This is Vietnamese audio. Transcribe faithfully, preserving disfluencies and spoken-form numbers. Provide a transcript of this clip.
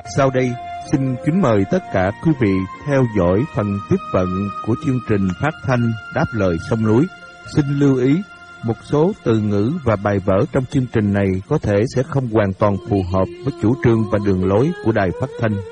Sau đây, xin kính mời tất cả quý vị theo dõi phần tiếp vận của chương trình phát thanh Đáp lời sông núi. Xin lưu ý, một số từ ngữ và bài vở trong chương trình này có thể sẽ không hoàn toàn phù hợp với chủ trương và đường lối của đài phát thanh.